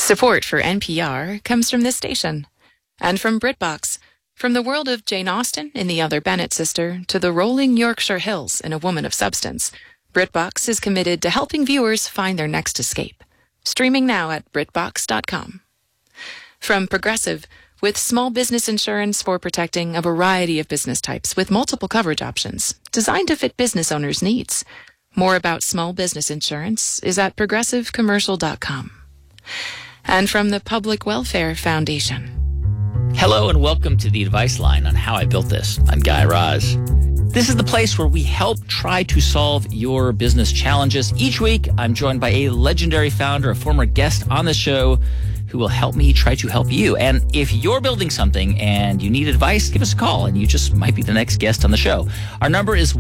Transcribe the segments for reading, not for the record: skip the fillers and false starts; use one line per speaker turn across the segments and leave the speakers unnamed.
Support for NPR comes from this station and from BritBox. From the world of Jane Austen in The Other Bennet Sister to the rolling Yorkshire Hills in A Woman of Substance, BritBox is committed to helping viewers find their next escape. Streaming now at BritBox.com. From Progressive, with small business insurance for protecting a variety of business types with multiple coverage options, designed to fit business owners' needs. More about small business insurance is at progressivecommercial.com. And from the Public Welfare Foundation.
Hello and welcome to the Advice Line on How I Built This. I'm Guy Raz. This is the place where we help try to solve your business challenges. Each week, I'm joined by a legendary founder, a former guest on the show, who will help me try to help you. And if you're building something and you need advice, give us a call and you just might be the next guest on the show. Our number is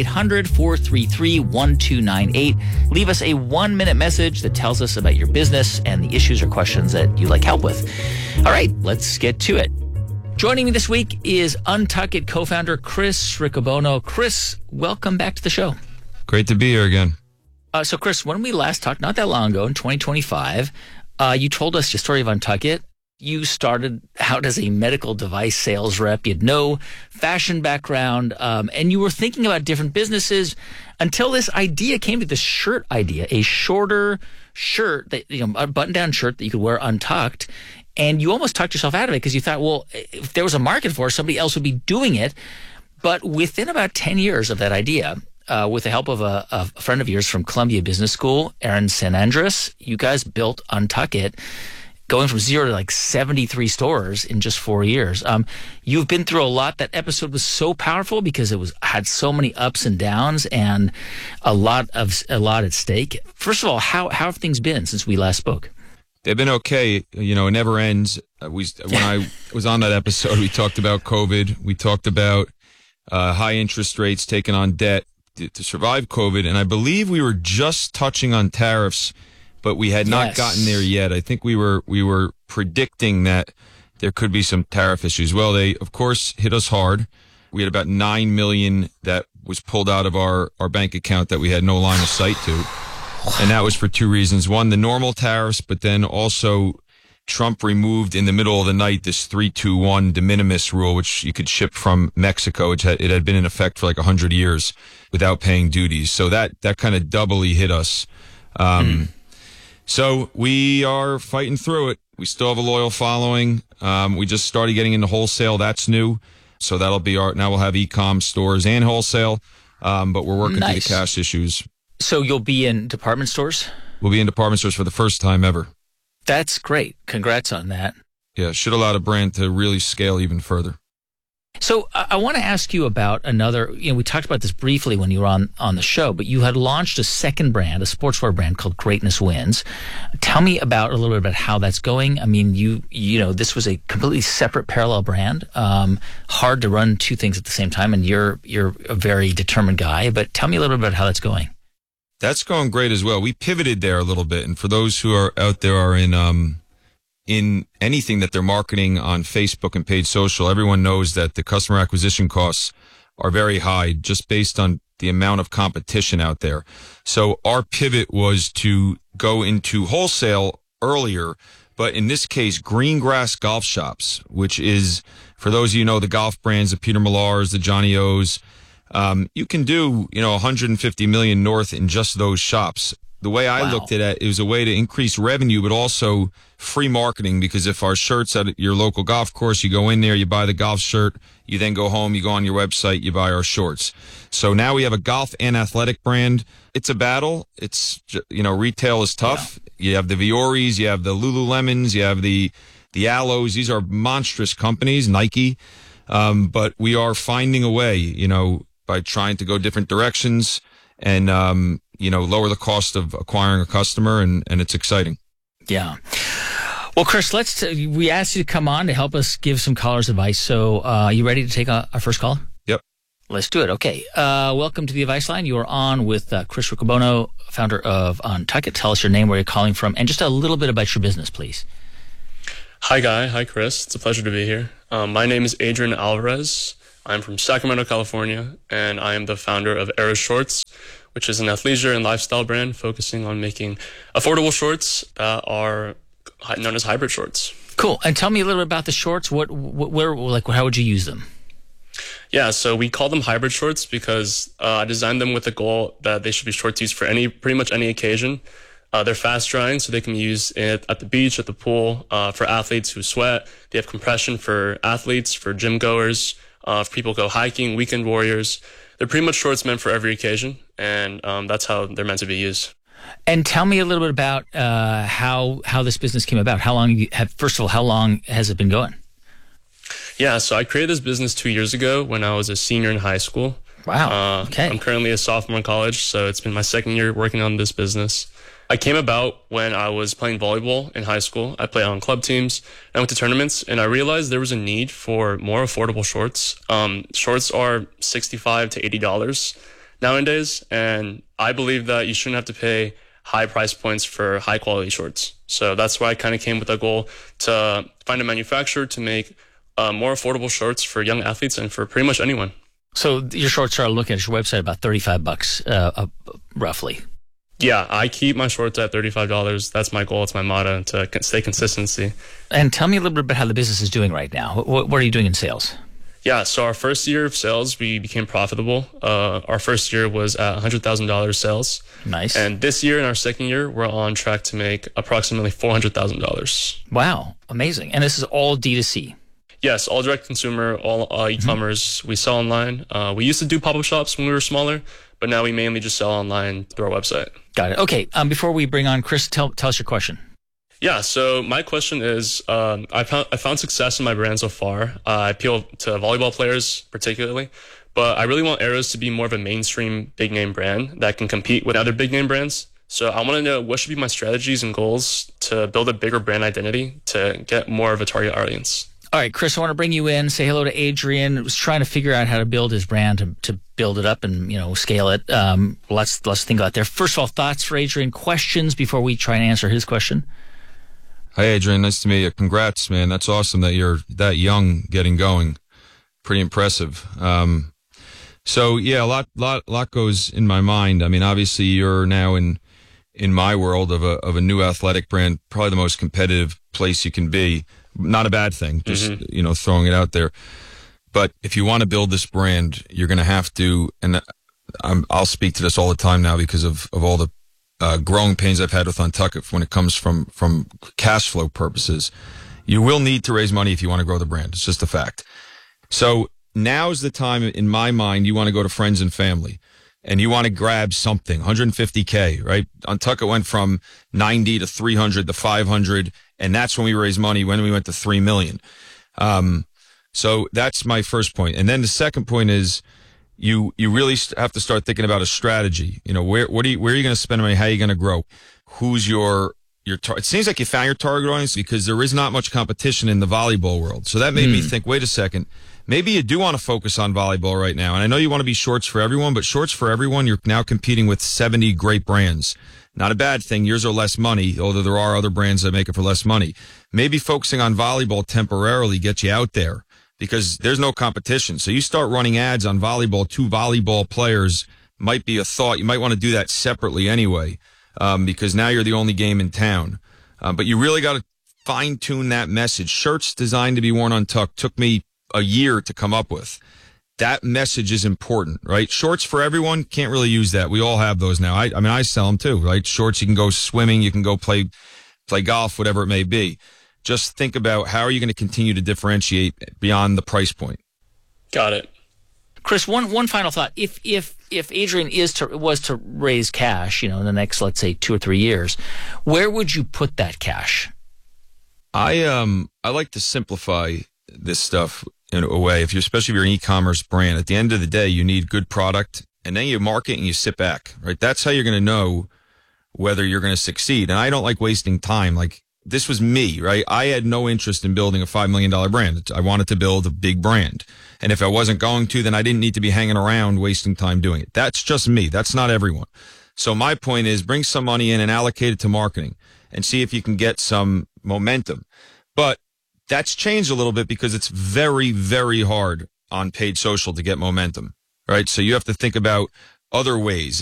1-800-433-1298. Leave us a 1-minute message that tells us about your business and the issues or questions that you'd like help with. All right, let's get to it. Joining me this week is Untuck It co-founder Chris Riccobono. Chris, welcome back to the show.
Great to be here again.
So Chris, when we last talked, not that long ago, in 2025, you told us your story of Untuck It. You started out as a medical device sales rep. You had no fashion background, and you were thinking about different businesses until this idea came to this shirt idea, a shorter shirt, that, a button-down shirt that you could wear untucked. And you almost talked yourself out of it because you thought, well, if there was a market for it, somebody else would be doing it. But within about 10 years of that idea, with the help of a friend of yours from Columbia Business School, Aaron San Andres, you guys built Untuck It, going from 0 to like 73 stores in just 4 years. You've been through a lot. That episode was so powerful because it had so many ups and downs and a lot at stake. First of all, how have things been since we last spoke?
They've been okay. It never ends. When I was on that episode, we talked about COVID. We talked about high interest rates, taking on debt to survive COVID. And I believe we were just touching on tariffs, but we had not gotten there yet. I think we were predicting that there could be some tariff issues. Well, they, of course, hit us hard. We had about $9 million that was pulled out of our bank account that we had no line of sight to. And that was for two reasons. One, the normal tariffs, but then also Trump removed in the middle of the night this 3-2-1 de minimis rule, which you could ship from Mexico. It had been in effect for like 100 years without paying duties. So that kind of doubly hit us. So we are fighting through it. We still have a loyal following. We just started getting into wholesale. That's new. So that'll be now we'll have e-com stores and wholesale. But we're working through the cash issues.
So you'll be in department stores?
We'll be in department stores for the first time ever.
That's great. Congrats on that.
Yeah, should allow the brand to really scale even further.
So I want to ask you about another, we talked about this briefly when you were on the show, but you had launched a second brand, a sportswear brand called Greatness Wins. Tell me a little bit about how that's going. I mean, this was a completely separate parallel brand, hard to run two things at the same time, and you're a very determined guy, but tell me a little bit about how that's going.
That's going great as well. We pivoted there a little bit, and for those who are out there are in anything that they're marketing on Facebook and paid social, everyone knows that the customer acquisition costs are very high just based on the amount of competition out there. So our pivot was to go into wholesale earlier, but in this case, Greengrass Golf Shops, which is, for those of you who know the golf brands, the Peter Millars, the Johnny O's, you can do, 150 million north in just those shops. The way I looked at it was a way to increase revenue, but also free marketing, because if our shirt's at your local golf course, you go in there, you buy the golf shirt, you then go home, you go on your website, you buy our shorts. So now we have a golf and athletic brand. It's a battle. It's, retail is tough. Yeah. You have the Vioris, you have the Lululemons, you have the Aloes. These are monstrous companies, Nike. But we are finding a way, by trying to go different directions and, lower the cost of acquiring a customer, and it's exciting.
Yeah. Well, Chris, we asked you to come on to help us give some callers advice. So, you ready to take our first call?
Yep.
Let's do it. Okay. Welcome to the Advice Line. You are on with Chris Riccobono, founder of Untuck It. Tell us your name, where you're calling from, and just a little bit about your business, please.
Hi, Guy. Hi, Chris. It's a pleasure to be here. My name is Adrian Alvarez. I'm from Sacramento, California, and I am the founder of Era Shorts, which is an athleisure and lifestyle brand focusing on making affordable shorts that are known as hybrid shorts.
Cool. And tell me a little bit about the shorts. How would you use them?
Yeah, so we call them hybrid shorts because I designed them with the goal that they should be shorts used for pretty much any occasion. They're fast drying, so they can be used at the beach, at the pool, for athletes who sweat. They have compression for athletes, for gym goers, for people who go hiking, weekend warriors. They're pretty much shorts meant for every occasion, and that's how they're meant to be used.
And tell me a little bit about how this business came about. First of all, how long has it been going?
Yeah, so I created this business 2 years ago when I was a senior in high school.
Wow. Okay.
I'm currently a sophomore in college, so it's been my second year working on this business. I came about when I was playing volleyball in high school. I played on club teams, and I went to tournaments, and I realized there was a need for more affordable shorts. Shorts are $65 to $80 nowadays, and I believe that you shouldn't have to pay high price points for high quality shorts. So that's why I kind of came with a goal to find a manufacturer to make more affordable shorts for young athletes and for pretty much anyone.
So your shorts are looking at your website about $35, roughly.
Yeah, I keep my shorts at $35. That's my goal. It's my motto, to stay consistency. And
tell me a little bit about how the business is doing right now. What are you doing in sales?
Yeah, so our first year of sales, we became profitable. Our first year was at $100,000 sales.
Nice.
And this year, in our second year, we're on track to make approximately $400,000.
Wow, amazing. And this is all D2C?
Yes, all direct consumer, all e-commerce. We sell online. We used to do pop-up shops when we were smaller, but now we mainly just sell online through our website.
Got it. Okay, before we bring on Chris, tell us your question.
Yeah, so my question is, I found success in my brand so far. I appeal to volleyball players particularly, but I really want Arrows to be more of a mainstream big name brand that can compete with other big name brands. So I want to know what should be my strategies and goals to build a bigger brand identity to get more of a target audience.
All right, Chris, I want to bring you in, say hello to Adrian. I was trying to figure out how to build his brand, to build it up and, scale it. Let's think about there. First of all, thoughts for Adrian, questions before we try and answer his question?
Hi, Adrian. Nice to meet you. Congrats, man. That's awesome that you're that young getting going. Pretty impressive. So, yeah, a lot goes in my mind. I mean, obviously, you're now in my world of a new athletic brand, probably the most competitive place you can be. Not a bad thing, just, throwing it out there. But if you want to build this brand, you're going to have to, and I'll speak to this all the time now because of all the growing pains I've had with Untuckit when it comes from cash flow purposes. You will need to raise money if you want to grow the brand. It's just a fact. So now's the time, in my mind, you want to go to friends and family. And you want to grab something, $150K, right? Untuckit went from 90 to 300 to 500, and that's when we raised money, when we went to 3 million. So that's my first point. And then the second point is you really have to start thinking about a strategy. Where are you going to spend money? How are you going to grow? Who's your target? It seems like you found your target audience because there is not much competition in the volleyball world. So that made me think, wait a second. Maybe you do want to focus on volleyball right now. And I know you want to be shorts for everyone, but shorts for everyone, you're now competing with 70 great brands. Not a bad thing. Yours are less money, although there are other brands that make it for less money. Maybe focusing on volleyball temporarily gets you out there because there's no competition. So you start running ads on volleyball, 2 volleyball players might be a thought. You might want to do that separately anyway, because now you're the only game in town. But you really got to fine tune that message. Shirts designed to be worn untucked took me a year to come up with. That message is important, right? Shorts for everyone, can't really use that. We all have those now. I sell them too, right? Shorts, you can go swimming, you can go play golf, whatever it may be. Just think about how are you going to continue to differentiate beyond the price point.
Got it.
Chris, one final thought. If Adrian was to raise cash, in the next, let's say 2 or 3 years, where would you put that cash?
I like to simplify this stuff in a way, especially if you're an e-commerce brand. At the end of the day, you need good product, and then you market and you sit back, right? That's how you're going to know whether you're going to succeed. And I don't like wasting time. Like, this was me, right? I had no interest in building a $5 million brand. I wanted to build a big brand. And if I wasn't going to, then I didn't need to be hanging around wasting time doing it. That's just me. That's not everyone. So my point is bring some money in and allocate it to marketing and see if you can get some momentum. But that's changed a little bit because it's very, very hard on paid social to get momentum, right? So you have to think about other ways.